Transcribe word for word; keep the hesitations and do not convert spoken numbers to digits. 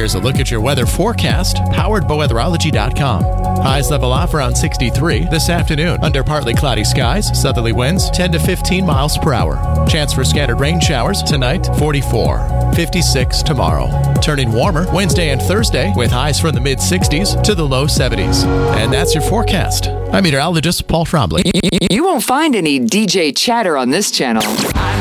Here's a look at your weather forecast, powered by weatherology dot com. Highs level off around sixty-three this afternoon. Under partly cloudy skies, southerly winds ten to fifteen miles per hour. Chance for scattered rain showers tonight, forty-four. fifty-six tomorrow. Turning warmer Wednesday and Thursday with highs from the mid-sixties to the low seventies. And that's your forecast. I'm meteorologist Paul Trombley. You won't find any D J chatter on this channel.